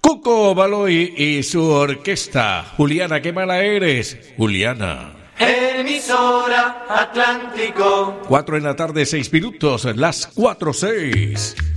Cuco Baloy y su orquesta. Juliana, qué mala eres. Juliana. Emisora Atlántico. 4 en la tarde, 6 minutos, las 4:06.